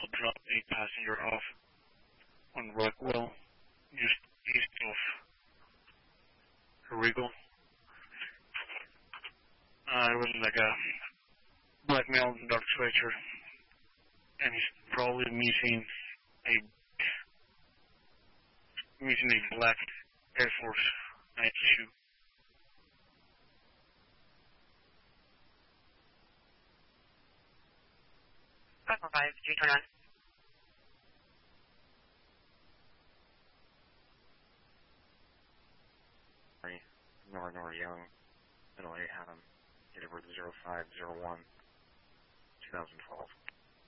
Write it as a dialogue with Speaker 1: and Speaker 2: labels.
Speaker 1: drop a passenger off on Rockwell, just east of Regal. It was like a black male, dark sweatshirt, and he's probably missing a black Air Force Nike shoe.
Speaker 2: Bravo 5, 329.
Speaker 3: Nor Young, Middle A Adam, date of birth 0501, 2012.